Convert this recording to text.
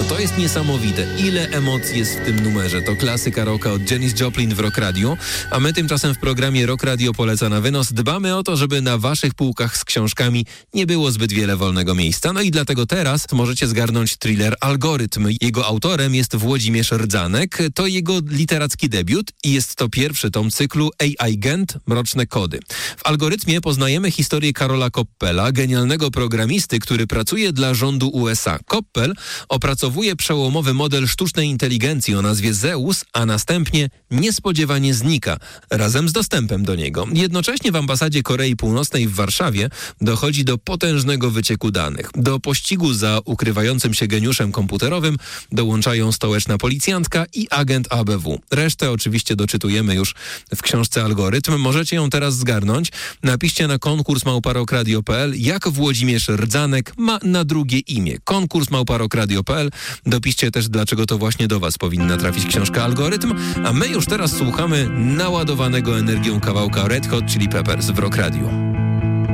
No to jest niesamowite. Ile emocji jest w tym numerze. To klasyka rocka od Janis Joplin w Rock Radio, a my tymczasem w programie Rock Radio poleca na wynos dbamy o to, żeby na waszych półkach z książkami nie było zbyt wiele wolnego miejsca. No i dlatego teraz możecie zgarnąć thriller Algorytm. Jego autorem jest Włodzimierz Rdzanek. To jego literacki debiut i jest to pierwszy tom cyklu AI Gent – Mroczne Kody. W Algorytmie poznajemy historię Karola Koppela, genialnego programisty, który pracuje dla rządu USA. Koppel opracowuje przełomowy model sztucznej inteligencji o nazwie Zeus, a następnie niespodziewanie znika, razem z dostępem do niego. Jednocześnie w ambasadzie Korei Północnej w Warszawie dochodzi do potężnego wycieku danych. Do pościgu za ukrywającym się geniuszem komputerowym dołączają stołeczna policjantka i agent ABW. Resztę oczywiście doczytujemy już w książce Algorytm. Możecie ją teraz zgarnąć. Napiszcie na konkurs@rockradio.pl, jak Włodzimierz Rdzanek ma na drugie imię. Konkurs@rockradio.pl. Dopiszcie też, dlaczego to właśnie do was powinna trafić książka Algorytm, a my już teraz słuchamy naładowanego energią kawałka Red Hot Chili Peppers w Rock Radio.